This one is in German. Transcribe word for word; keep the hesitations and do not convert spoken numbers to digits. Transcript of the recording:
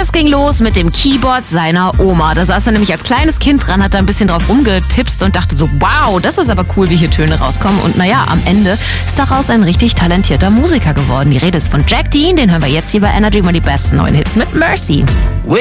Alles ging los mit dem Keyboard seiner Oma. Da saß er nämlich als kleines Kind dran, hat da ein bisschen drauf rumgetipst und dachte so, wow, das ist aber cool, wie hier Töne rauskommen. Und naja, am Ende ist daraus ein richtig talentierter Musiker geworden. Die Rede ist von Jack Dean, den hören wir jetzt hier bei Energy, mal die besten neuen Hits mit Mercy.